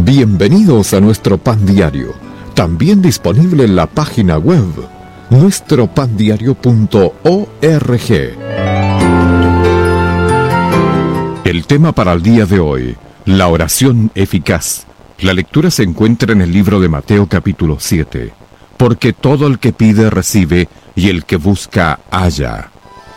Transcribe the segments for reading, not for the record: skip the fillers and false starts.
Bienvenidos a nuestro Pan Diario, también disponible en la página web nuestropandiario.org. El tema para el día de hoy, la oración eficaz. La lectura se encuentra en el libro de Mateo capítulo 7. Porque todo el que pide recibe, y el que busca halla.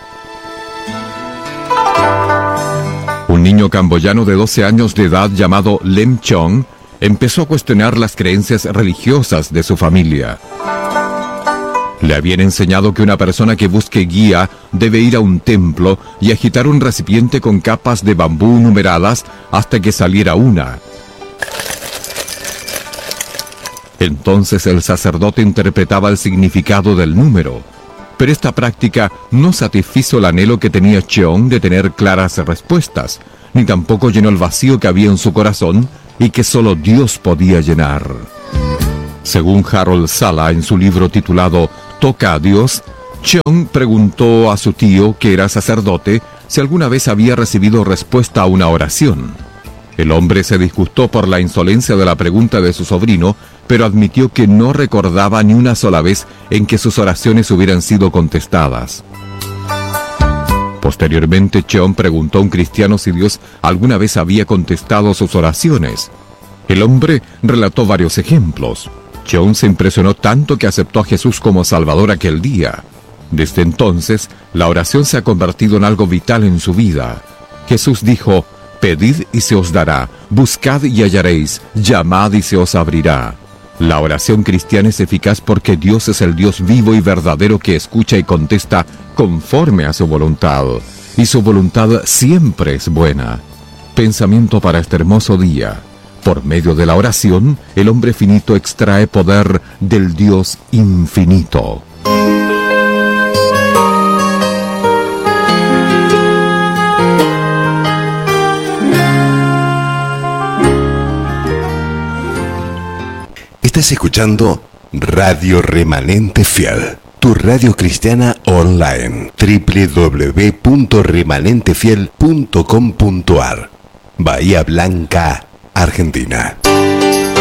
Un niño camboyano de 12 años de edad llamado Lem Chong empezó a cuestionar las creencias religiosas de su familia. Le habían enseñado que una persona que busque guía debe ir a un templo y agitar un recipiente con capas de bambú numeradas hasta que saliera una. Entonces el sacerdote interpretaba el significado del número, pero esta práctica no satisfizo el anhelo que tenía Cheong de tener claras respuestas, ni tampoco llenó el vacío que había en su corazón y que solo Dios podía llenar. Según Harold Sala en su libro titulado Toca a Dios, Cheong preguntó a su tío, que era sacerdote, si alguna vez había recibido respuesta a una oración. El hombre se disgustó por la insolencia de la pregunta de su sobrino, pero admitió que no recordaba ni una sola vez en que sus oraciones hubieran sido contestadas. Posteriormente, Cheong preguntó a un cristiano si Dios alguna vez había contestado sus oraciones. El hombre relató varios ejemplos. Cheong se impresionó tanto que aceptó a Jesús como Salvador aquel día. Desde entonces, la oración se ha convertido en algo vital en su vida. Jesús dijo: pedid y se os dará, buscad y hallaréis, llamad y se os abrirá. La oración cristiana es eficaz porque Dios es el Dios vivo y verdadero que escucha y contesta conforme a su voluntad, y su voluntad siempre es buena. Pensamiento para este hermoso día. Por medio de la oración, el hombre finito extrae poder del Dios infinito. Estás escuchando Radio Remanente Fiel, tu radio cristiana online, www.remanentefiel.com.ar, Bahía Blanca, Argentina.